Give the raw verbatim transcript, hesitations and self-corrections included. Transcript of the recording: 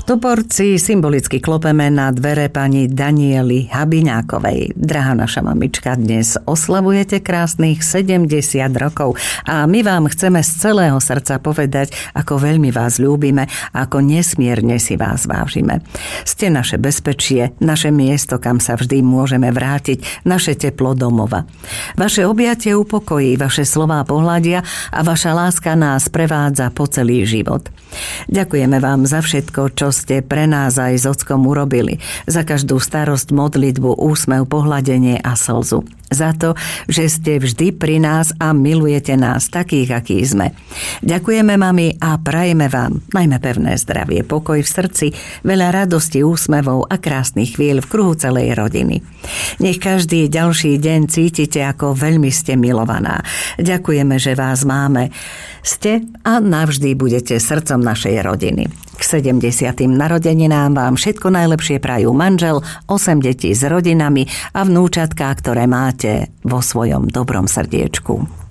Toporci symbolicky klopeme na dvere pani Daniely Habiňákovej. Drahá naša mamička, dnes oslavujete krásnych sedemdesiat rokov a my vám chceme z celého srdca povedať, ako veľmi vás ľúbime a ako nesmierne si vás vážime. Ste naše bezpečie, naše miesto, kam sa vždy môžeme vrátiť, naše teplo domova. Vaše objatie upokojí, vaše slová pohľadia a vaša láska nás prevádza po celý život. Ďakujeme vám za všetko, čo ste pre nás aj s ockom urobili. Za každú starosť, modlitbu, úsmev, pohľadenie a slzu. Za to, že ste vždy pri nás a milujete nás takých, akí sme. Ďakujeme, mami, a prajeme vám najmä pevné zdravie, pokoj v srdci, veľa radosti, úsmevov a krásnych chvíľ v kruhu celej rodiny. Nech každý ďalší deň cítite, ako veľmi ste milovaná. Ďakujeme, že vás máme. Ste a navždy budete srdcom našej rodiny. K sedemdesiatym narodeninám vám všetko najlepšie prajú manžel, osem detí s rodinami a vnúčatká, ktoré máte vo svojom dobrom srdiečku.